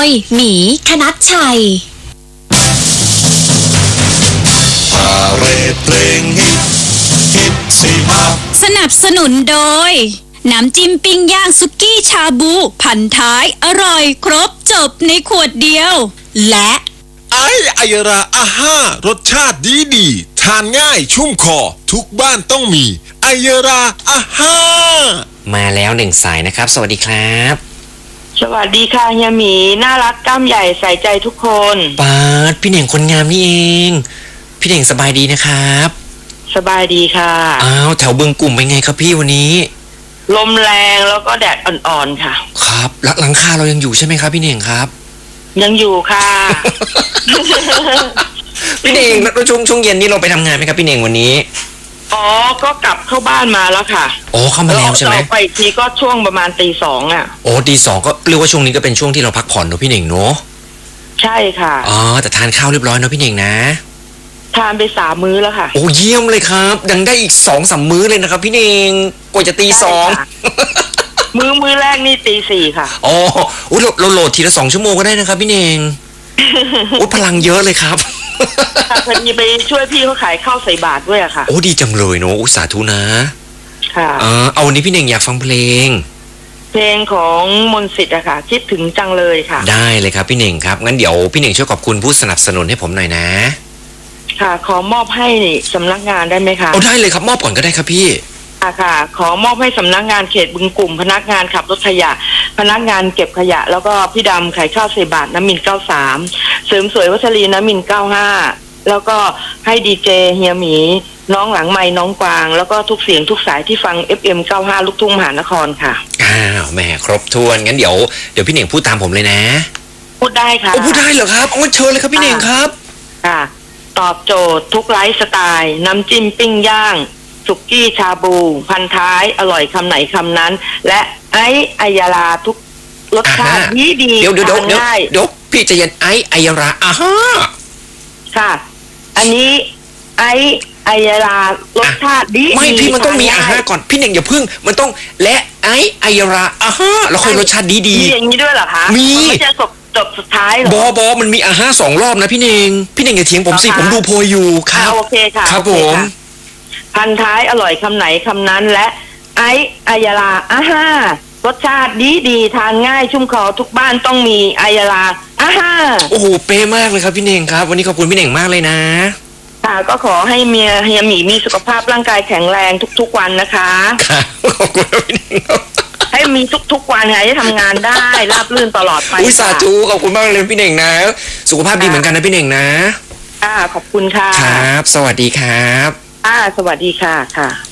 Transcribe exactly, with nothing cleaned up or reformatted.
ยหมีคณัชชัยพาเรดเพลงฮิตฮิตสิมาสนับสนุนโดยน้ำจิ้มปิ้งย่างสุกี้ชาบูพันท้ายอร่อยครบจบในขวดเดียวและไอไอยราอาห้ารสชาติดีดีทานง่ายชุ่มคอทุกบ้านต้องมีไอยราอาห้ามาแล้วหนึ่งสายนะครับสวัสดีครับสวัสดีค่ะเฮียหมีน่ารักกล้ามใหญ่ใส่ใจทุกคนปาดพี่เหน่งคนงามนี่เองพี่เหน่งสบายดีนะครับสบายดีค่ะอ้าวแถวบึงกลุ่มเป็นไงครับพี่วันนี้ลมแรงแล้วก็แดดอ่อนๆค่ะครับหลังคาเรายังอยู่ใช่ไหมครับพี่เหน่งครับยังอยู่ค่ะพี่เหน่งแล้วช่วงช่วงเย็นนี้เราไปทำงานไหมครับพี่เหน่งวันนี้อ๋อก็กลับเข้าบ้านมาแล้วค่ะโอ้เข้ามาแล้วใช่ไหมไปอีกทีก็ช่วงประมาณตีสองอ่ะโอ้ตีสองก็เรียกว่าช่วงนี้ก็เป็นช่วงที่เราพักผ่อนเนอะพี่เหน่งเนาะใช่ค่ะอ๋อแต่ทานข้าวเรียบร้อยเนอะพี่เหน่งนะทานไปสามมื้อแล้วค่ะโอ้เยี่ยมเลยครับยังได้อีกสองสามมื้อเลยนะครับพี่เหน่งกว่าจะตีสองมื้อมื้อแรกนี่ตีสี่ค่ะอ๋อเราเราโหลดทีละสองชั่วโมงก็ได้นะครับพี่เหน่งโอ้พลังเยอะเลยครับพอดีไปช่วยพี่เขาขายข้าวใส่บาตรด้วยอะค่ะโอ้ดีจังเลยเนาะอุตส่าห์ทุนะค่ะเออเอาวันนี้พี่เหน่งอยากฟังเพลงเพลงของมนต์สิทธิ์อะค่ะคิดถึงจังเลยค่ะได้เลยครับพี่เหน่งครับงั้นเดี๋ยวพี่เหน่งช่วยขอบคุณผู้สนับสนุนให้ผมหน่อยนะค่ะขอมอบให้สำนักงานได้ไหมคะเอาได้เลยครับมอบก่อนก็ได้ครับพี่ค่ะค่ะขอมอบให้สำนักงานเขตบึงกลุ่มพนักงานขับรถขยะพนักงานเก็บขยะแล้วก็พี่ดำขายข้าวใส่บาตรน้ำมินเก้าสามเสริมสวยวัชรีน้ำมินเก้าห้าแล้วก็ให้ดีเจเฮียหมีน้องหลังไม้น้องกวางแล้วก็ทุกเสียงทุกสายที่ฟัง เอฟ เอ็ม เก้าห้า ลูกทุ่งมหานครค่ะอ้าวแม่ครบถ้วนงั้นเดี๋ยวเดี๋ยวพี่เหน่งพูดตามผมเลยนะพูดได้ค่ะโอ้พูดได้เหรอครับโอ้เชิญเลยครับพี่เหน่งครับค่ะตอบโจทย์ทุกไลฟ์สไตล์น้ำจิ้มปิ้งย่างสุกี้ชาบูพันท้ายอร่อยคำไหนคำนั้นและไอ้ไอยาลาทุกรสชาติดีดีเดี๋ยวเดี๋ยวเดี๋ยวเดี๋ยวพี่จะยันไอ้ไอยาลาอ่าฮะค่ะอันนี้ไอ้ไอยาลารสชาติดีไม่พี่มันต้องมีอ่าฮะก่อนพี่เหน่งอย่าพึ่งมันต้องและไอ้ไอยาลาอ่าฮะแล้วค่อยรสชาติดีดีมีอย่างนี้ด้วยเหรอคะมีไม่จะจบจบสุดท้ายหรอบอบอมันมีอ่าฮะสองรอบนะพี่เหน่งพี่เหน่งอย่าเถียงผมสิผมดูโพยอยู่ครับโอเคค่ะครับผมพันท้ายอร่อยคำไหนคำนั้นและไอ้ไอยาลาอ่าฮะรสชาติดีดีทานง่ายชุ่มคอทุกบ้านต้องมีไอยาลาอ่าฮะโอ้โหเป๊ะมากเลยครับพี่เหน่งครับวันนี้ขอบคุณพี่เหน่งมากเลยนะค่ะก็ขอให้เมียเฮียหมีมีสุขภาพร่างกายแข็งแรงทุกๆวันนะคะค่ะขอบคุณพี่เหน่งให้มีทุกๆวันค่ะให้ทำงานได้ราบรื่นตลอดไปอุ้ยสาธุขอบคุณมากเลยพี่เหน่งนะสุขภาพดีเหมือนกันนะพี่เหน่งนะค่ะขอบคุณค่ะครับสวัสดีครับอ่าสวัสดีค่ะค่ะ